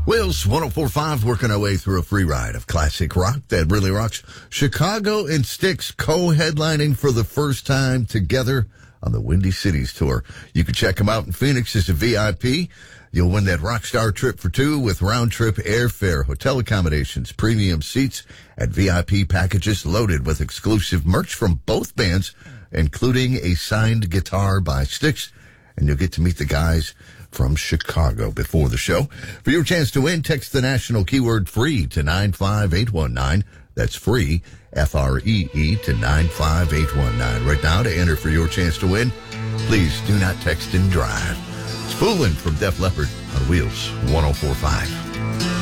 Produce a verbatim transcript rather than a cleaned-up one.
Wheels one oh four point five, working our way through a free ride of classic rock that really rocks. Chicago and Styx co-headlining for the first time together on the Windy Cities Tour. You can check them out in Phoenix as a V I P. You'll win that Rockstar trip for two with round-trip airfare, hotel accommodations, premium seats, and V I P packages loaded with exclusive merch from both bands, including a signed guitar by Styx. And you'll get to meet the guys from Chicago before the show. For your chance to win, text the national keyword FREE to nine five eight one nine. That's free, F R E E, to nine five eight one nine. Right now, to enter for your chance to win, please do not text and drive. It's Foolin' from Def Leppard on Wheels one oh four point five.